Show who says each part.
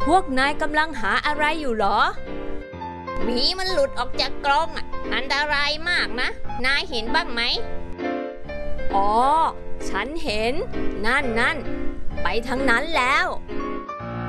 Speaker 1: พวกนายกำลังหาอะไรอยู่เหรอ
Speaker 2: หมีมันหลุดออกจากกรงอันตรายมากนะนายเห็นบ้างไหม
Speaker 1: อ๋อฉันเห็นนั่นไปทางนั้นแล้ว